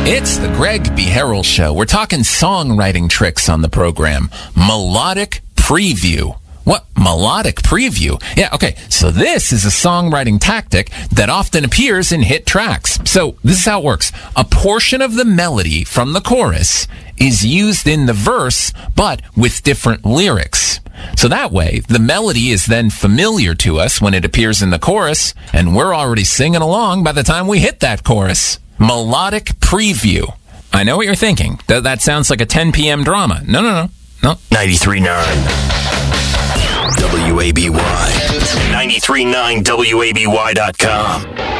It's the Greg B. Harrell Show. We're talking songwriting tricks on the program. Melodic preview. What? Melodic preview? Yeah, okay. So this is a songwriting tactic that often appears in hit tracks. So this is how it works. A portion of the melody from the chorus is used in the verse, but with different lyrics. So that way, the melody is then familiar to us when it appears in the chorus, and we're already singing along by the time we hit that chorus. Melodic preview. I know what you're thinking. That sounds like a 10 p.m. drama. No. 93.9 WABY. 93.9WABY.com.